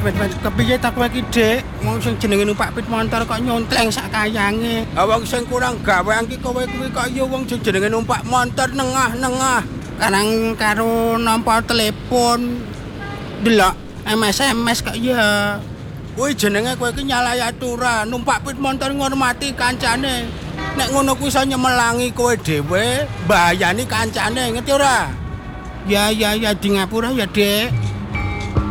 kepiye tak kowe iki, Dik? Wong sing jenenge numpak pit motor kok nyontleng sak kayange. Ah wong sing kurang gawean ki kowe kuwi kok ya wong sing jenenge numpak motor nengah-nengah. Karang karo nampa telepon. Delok SMS kok ya. Kuwi jenenge kowe iki nyalahi aturan, numpak pit motor ngormati kancane. Nek ngono kuwi iso nyemelangi kowe dhewe, mbayani kancane, ngerti ora? Ya di ngapura ya, Dik.